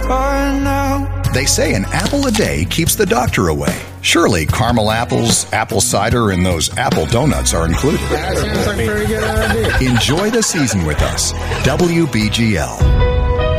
apart now. They say an apple a day keeps the doctor away. Surely caramel apples, apple cider, and those apple donuts are included. That sounds like a pretty good idea. Enjoy the season with us. WBGL.